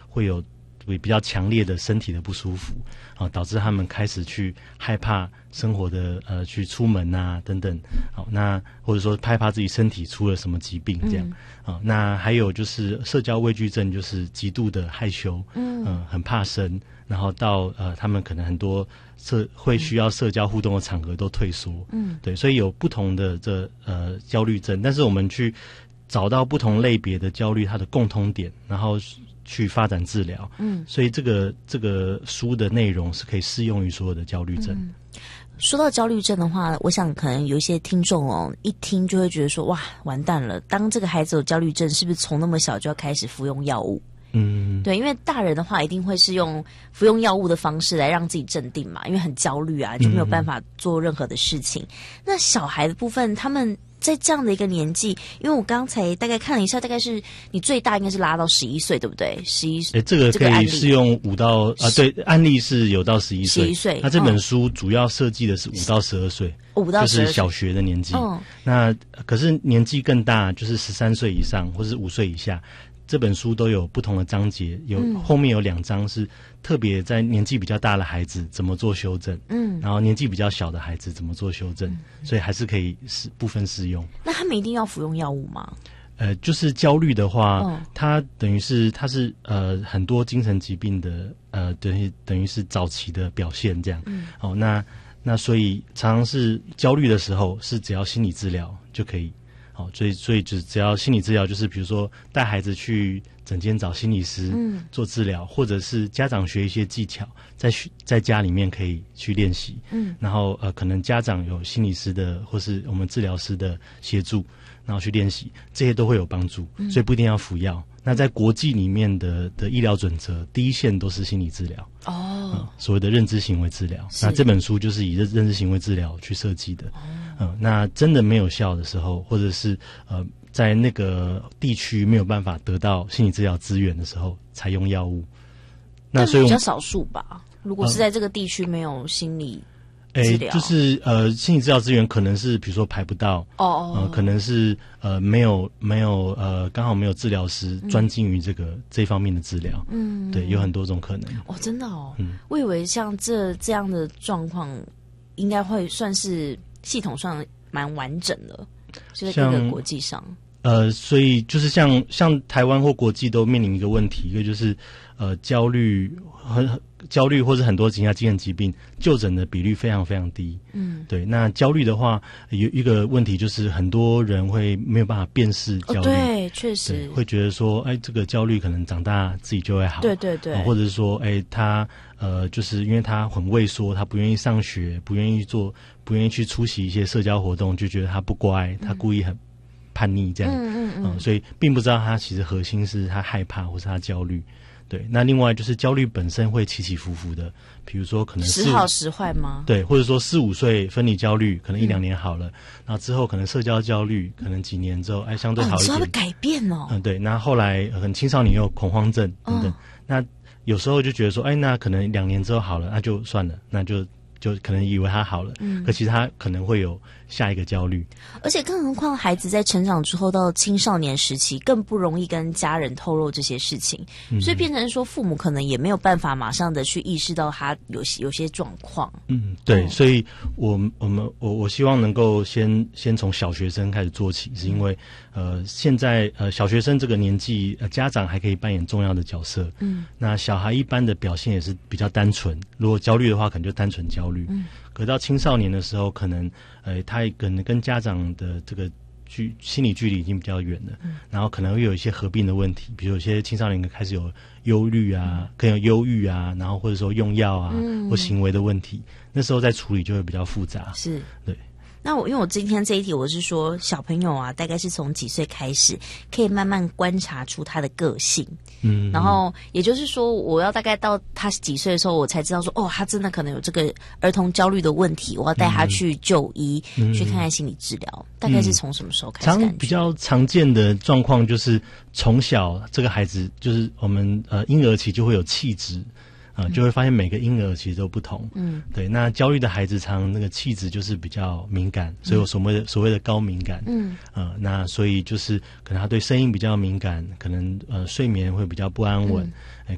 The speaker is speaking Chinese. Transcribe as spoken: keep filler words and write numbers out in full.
会有比较强烈的身体的不舒服啊，导致他们开始去害怕生活的呃去出门啊等等，好，那或者说害怕自己身体出了什么疾病这样，嗯、啊，那还有就是社交畏惧症，就是极度的害羞，嗯、呃，很怕生，然后到呃他们可能很多社会需要社交互动的场合都退缩，嗯，对，所以有不同的这呃焦虑症，但是我们去找到不同类别的焦虑它的共通点，然后去发展治疗，嗯，所以这个这个书的内容是可以适用于所有的焦虑症。嗯， 说到焦虑症的话，我想可能有一些听众哦，一听就会觉得说，哇，完蛋了！当这个孩子有焦虑症，是不是从那么小就要开始服用药物？嗯，对，因为大人的话一定会是用服用药物的方式来让自己镇定嘛，因为很焦虑啊，就没有办法做任何的事情。嗯、那小孩的部分，他们在这样的一个年纪，因为我刚才大概看了一下，大概是你最大应该是拉到十一岁，对不对？十一岁， 这个可以适用五到啊，对，案例是有到十一岁。 十一岁， 那这本书主要设计的是五到十二岁， 五到十二岁就是小学的年纪。嗯，那可是年纪更大，就是十三岁以上或是五岁以下。这本书都有不同的章节，有、嗯、后面有两章是特别在年纪比较大的孩子怎么做修正，嗯，然后年纪比较小的孩子怎么做修正，嗯、所以还是可以是部分适用。 那他们一定要服用药物吗？ 呃，就是焦虑的话，哦、它等于是它是呃很多精神疾病的呃等于等于是早期的表现这样。嗯，哦，那那所以常常是焦虑的时候，是只要心理治疗就可以。哦，所以所以只只要心理治疗，就是比如说带孩子去诊间找心理师做治疗，嗯、或者是家长学一些技巧，在在家里面可以去练习。嗯，然后呃，可能家长有心理师的或是我们治疗师的协助，然后去练习，这些都会有帮助。嗯、所以不一定要服药。那在国际里面的的医疗准则，第一线都是心理治疗哦、嗯，所谓的认知行为治疗。那这本书就是以认认知行为治疗去设计的。哦、嗯，那真的没有效的时候，或者是呃在那个地区没有办法得到心理治疗资源的时候，才用药物。那所以比较少数吧。如果是在这个地区没有心理。 诶，就是呃，心理治疗资源可能是比如说排不到哦哦， 呃，可能是呃没有没有呃刚好没有治疗师专精于这个、嗯、这方面的治疗，嗯，对，有很多种可能。 哦，真的哦，嗯，我以为像这这样的状况，应该会算是系统上蛮完整的，就在各个国际上。 呃，所以就是像像台湾或国际都面临一个问题，一个就是呃焦虑很焦虑或是很多其他精神疾病就诊的比率非常非常低。嗯，对。那焦虑的话，有一个问题就是很多人会没有办法辨识焦虑，哦、 对，确实会觉得说，哎，这个焦虑可能长大自己就会好， 对对对， 呃、或者是说，哎，他呃就是因为他很畏缩，他不愿意上学，不愿意做，不愿意去出席一些社交活动，就觉得他不乖，他故意很。叛逆这样，嗯嗯嗯、呃，所以并不知道他其实核心是他害怕或是他焦虑，对。那另外就是焦虑本身会起起伏伏的，比如说可能时好时坏吗？ 对，或者说四五岁分离焦虑可能一两年好了，嗯、然后之后可能社交焦虑可能几年之后哎相对好一点， 哦、会改变哦。 嗯，对。那后来可能青少年有恐慌症等等，哦、那有时候就觉得说，哎，那可能两年之后好了，那就算了，那就。就可能以为他好了，嗯，可其实他可能会有下一个焦虑。 而且更何况孩子在成长之后到青少年时期，更不容易跟家人透露这些事情，嗯、所以变成说父母可能也没有办法马上的去意识到他有有些状况。 嗯，对，哦、所以我我们我我希望能够先先从小学生开始做起，是因为呃现在呃小学生这个年纪，呃家长还可以扮演重要的角色。嗯，那小孩一般的表现也是比较单纯，如果焦虑的话，可能就单纯焦虑。嗯，可到青少年的时候，可能呃，他可能跟家长的这个距心理距离已经比较远了，嗯、然后可能会有一些合并的问题，比如有些青少年开始有忧虑啊，更有忧郁啊，然后或者说用药啊，嗯、或行为的问题，那时候在处理就会比较复杂。 是， 对。 那我因为我今天这一题我是说小朋友啊，大概是从几岁开始可以慢慢观察出他的个性，嗯，然后也就是说我要大概到他几岁的时候，我才知道说哦，他真的可能有这个儿童焦虑的问题，我要带他去就医，嗯、去看看心理治疗。大概是从什么时候开始感觉？ 常比较常见的状况就是从小这个孩子就是我们呃婴儿期就会有气质。啊、呃，就会发现每个婴儿其实都不同。嗯，对。那焦虑的孩子常那个气质就是比较敏感，所以有所谓的、嗯、所谓的高敏感。嗯，呃，那所以就是可能他对声音比较敏感，可能呃睡眠会比较不安稳。嗯